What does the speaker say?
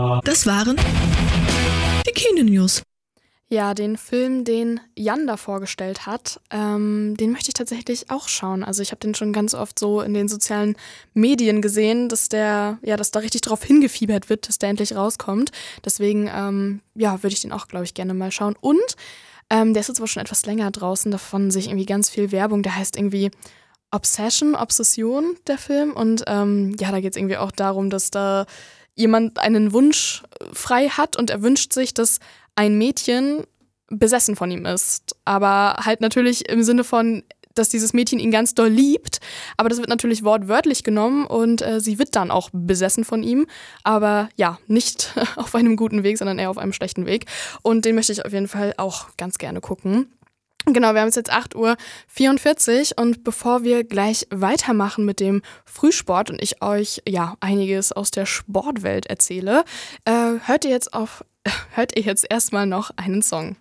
Das waren die Kino-News. Ja, den Film, den Jan da vorgestellt hat, den möchte ich tatsächlich auch schauen. Also ich habe den schon ganz oft so in den sozialen Medien gesehen, dass da richtig drauf hingefiebert wird, dass der endlich rauskommt. Deswegen, würde ich den auch, glaube ich, gerne mal schauen. Und der ist jetzt aber schon etwas länger draußen, davon sehe ich irgendwie ganz viel Werbung. Der heißt irgendwie Obsession, der Film. Und da geht es irgendwie auch darum, dass da jemand einen Wunsch frei hat und er wünscht sich, dass ein Mädchen besessen von ihm ist. Aber halt natürlich im Sinne von, dass dieses Mädchen ihn ganz doll liebt. Aber das wird natürlich wortwörtlich genommen und sie wird dann auch besessen von ihm. Aber ja, nicht auf einem guten Weg, sondern eher auf einem schlechten Weg. Und den möchte ich auf jeden Fall auch ganz gerne gucken. Genau, wir haben jetzt 8:44 Uhr und bevor wir gleich weitermachen mit dem Frühsport und ich euch einiges aus der Sportwelt erzähle, hört ihr jetzt erstmal noch einen Song.